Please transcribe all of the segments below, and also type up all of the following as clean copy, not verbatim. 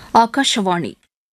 ஆகாஷவாணி.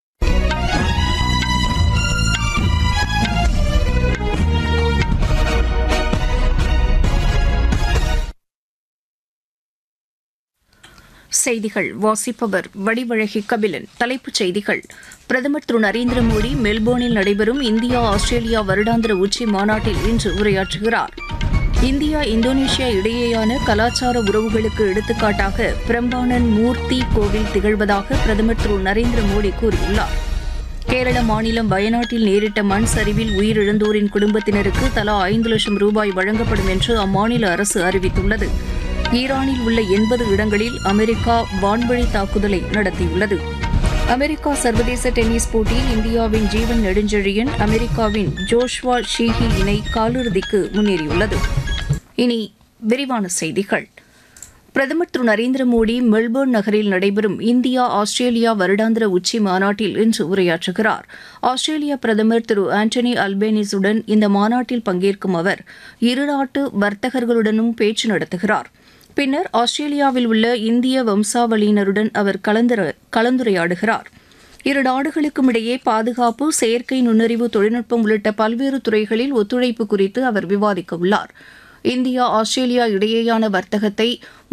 செய்திகள் வாசிப்பவர் வடிவழகி கபிலன். தலைப்புச் செய்திகள்: பிரதமர் திரு நரேந்திர மோடி மெல்போர்னில் நடைபெறும் இந்தியா ஆஸ்திரேலியா வருடாந்திர உச்சி மாநாட்டில் இன்று உரையாற்றுகிறார். இந்தியா இந்தோனேஷியா இடையேயான கலாச்சார உறவுகளுக்கு எடுத்துக்காட்டாக பிரம்பானன் மூர்த்தி கோவில் திகழ்வதாக பிரதமர் திரு நரேந்திர மோடி கூறியுள்ளார். கேரள மாநிலம் வயநாட்டில் நேரிட்ட மண் சரிவில் உயிரிழந்தோரின் குடும்பத்தினருக்கு தலா 5 லட்சம் ரூபாய் வழங்கப்படும் என்று அம்மாநில அரசு அறிவித்துள்ளது. ஈரானில் உள்ள 80 இடங்களில் அமெரிக்கா வான்வழி தாக்குதலை நடத்தியுள்ளது. அமெரிக்கா சர்வதேச டென்னிஸ் போட்டியில் இந்தியாவின் ஜீவன் நெடுஞ்செழியன் அமெரிக்காவின் ஜோஷ்வா ஷீஹி இணை காலிறுதிக்கு முன்னேறியுள்ளது. இனி விரிவான செய்திகள். பிரதமர் திரு நரேந்திர மோடி மெல்போர்ன் நகரில் நடைபெறும் இந்தியா ஆஸ்திரேலியா வருடாந்திர உச்சி மாநாட்டில் இன்று உரையாற்றுகிறார். ஆஸ்திரேலிய பிரதமர் திரு ஆண்டனி அல்பேனிஸுடன் இந்த மாநாட்டில் பங்கேற்கும் அவர் இருநாட்டு வர்த்தகர்களுடனும் பேச்சு நடத்துகிறார். பின்னர் ஆஸ்திரேலியாவில் உள்ள இந்திய வம்சாவளியினருடன் அவர் கலந்துரையாடுகிறார். இரு நாடுகளுக்கும் இடையே பாதுகாப்பு, செயற்கை நுண்ணறிவு தொழில்நுட்பம் உள்ளிட்ட பல்வேறு துறைகளில் ஒத்துழைப்பு குறித்து அவர் விவாதிக்க உள்ளார். இந்தியா ஆஸ்திரேலியா இடையேயான வர்த்தகத்தை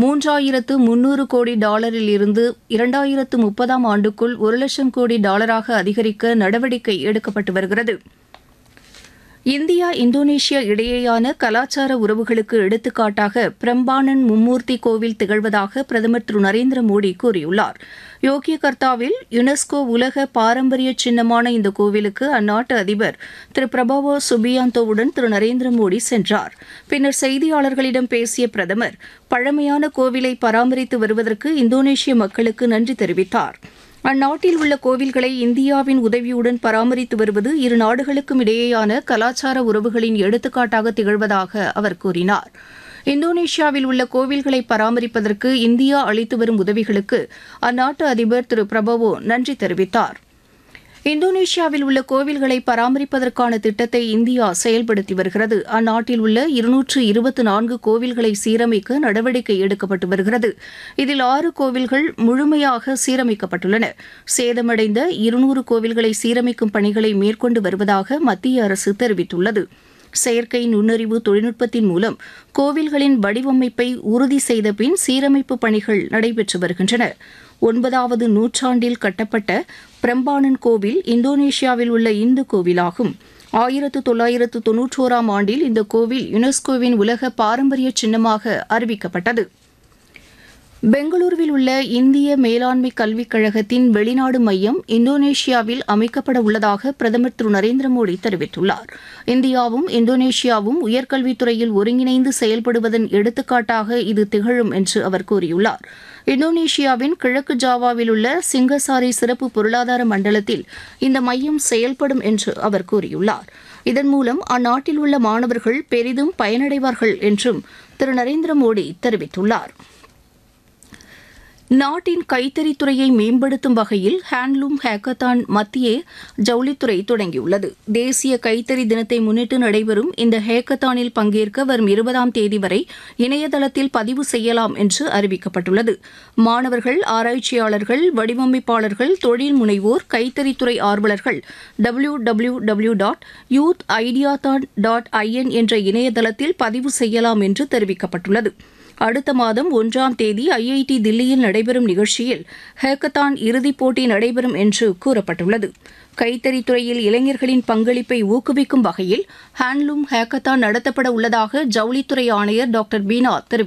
3,300 கோடி டாலரில் இருந்து 2030ஆம் ஆண்டுக்குள் 1 லட்சம் கோடி டாலராக அதிகரிக்க நடவடிக்கை எடுக்கப்பட்டு வருகிறது. இந்தியா இந்தோனேஷியா இடையேயான கலாச்சார உறவுகளுக்கு எடுத்துக்காட்டாக பிரம்பானன் மும்மூர்த்தி கோவில் திகழ்வதாக பிரதமர் திரு நரேந்திர மோடி கூறியுள்ளார். யோக்கியகர்த்தாவில் யுனெஸ்கோ உலக பாரம்பரிய சின்னமான இந்த கோவிலுக்கு அந்நாட்டு அதிபர் திரு பிரபாவோ சுபியாந்தோவுடன் திரு நரேந்திர மோடி சென்றார். பின்னர் செய்தியாளர்களிடம் பேசிய பிரதமர் பழமையான கோவிலை பராமரித்து வருவதற்கு இந்தோனேஷிய மக்களுக்கு நன்றி தெரிவித்தார். அந்நாட்டில் உள்ள கோவில்களை இந்தியாவின் உதவியுடன் பராமரித்து வருவது இரு நாடுகளுக்கும் இடையேயான கலாச்சார உறவுகளின் எடுத்துக்காட்டாக திகழ்வதாக அவர் கூறினார். இந்தோனேஷியாவில் உள்ள கோவில்களை பராமரிப்பதற்கு இந்தியா அளித்து வரும் உதவிகளுக்கு அந்நாட்டு அதிபர் திரு பிரபவோ நன்றி தெரிவித்தார். இந்தோனேஷியாவில் உள்ள கோவில்களை பராமரிப்பதற்கான திட்டத்தை இந்தியா செயல்படுத்தி வருகிறது. அந்நாட்டில் உள்ள 224 கோவில்களை சீரமைக்க நடவடிக்கை எடுக்கப்பட்டு வருகிறது. இதில் 6 கோவில்கள் முழுமையாக சீரமைக்கப்பட்டுள்ளன. சேதமடைந்த 200 கோவில்களை சீரமைக்கும் பணிகளை மேற்கொண்டு வருவதாக மத்திய அரசு தெரிவித்துள்ளது. செயற்கை நுண்ணறிவு தொழில்நுட்பத்தின் மூலம் கோவில்களின் வடிவமைப்பை உறுதி செய்த பின் சீரமைப்பு பணிகள் நடைபெற்று வருகின்றன. 9வது நூற்றாண்டில் கட்டப்பட்ட பிரம்பானன் கோவில் இந்தோனேஷியாவில் உள்ள இந்து கோவிலாகும். 1991ஆம் ஆண்டில் இந்த கோவில் யுனெஸ்கோவின் உலக பாரம்பரிய சின்னமாக அறிவிக்கப்பட்டது. பெங்களூருவில் உள்ள இந்திய மேலாண்மை கல்விக் கழகத்தின் வெளிநாடு மையம் இந்தோனேஷியாவில் அமைக்கப்பட உள்ளதாக பிரதமர் திரு நரேந்திர மோடி தெரிவித்துள்ளார். இந்தியாவும் இந்தோனேஷியாவும் உயர்கல்வித்துறையில் ஒருங்கிணைந்து செயல்படுவதன் எடுத்துக்காட்டாக இது திகழும் என்று அவர் கூறியுள்ளார். இந்தோனேஷியாவின் கிழக்கு ஜாவாவில் உள்ள சிங்கசாரி சிறப்பு பொருளாதார மண்டலத்தில் இந்த மையம் செயல்படும் என்று அவர் கூறியுள்ளார். இதன் மூலம் அந்நாட்டில் உள்ள மாணவர்கள் பெரிதும் பயனடைவார்கள் என்றும் திரு நரேந்திர மோடி தெரிவித்துள்ளார். நாட்டின் கைத்தறித்துறையை மேம்படுத்தும் வகையில் ஹேண்ட்லூம் ஹேக்கத்தான் மத்திய ஜவுளித்துறை தொடங்கியுள்ளது. தேசிய கைத்தறி தினத்தை முன்னிட்டு நடைபெறும் இந்த ஹேக்கத்தானில் பங்கேற்க வரும் 20ஆம் தேதி வரை இணையதளத்தில் பதிவு செய்யலாம் என்று அறிவிக்கப்பட்டுள்ளது. மாணவர்கள், ஆராய்ச்சியாளர்கள், வடிவமைப்பாளர்கள், தொழில் முனைவோர், கைத்தறித்துறை ஆர்வலர்கள் www.youthIdeathon.in என்ற இணையதளத்தில் பதிவு செய்யலாம் என்று தெரிவிக்கப்பட்டுள்ளது. அடுத்த மாதம் 1ஆம் தேதி IIT தில்லியில் நடைபெறும் நிகழ்ச்சியில் ஹேக்கத்தான் இறுதிப் போட்டி நடைபெறும் என்று கூறப்பட்டுள்ளது. கைத்தறித்துறையில் இளைஞர்களின் பங்களிப்பை ஊக்குவிக்கும் வகையில் ஹேண்ட்லூம் ஹேக்கத்தான் நடத்தப்பட உள்ளதாக ஜவுளித்துறை ஆணையர் டாக்டர் பீனா தெரிவித்தார்.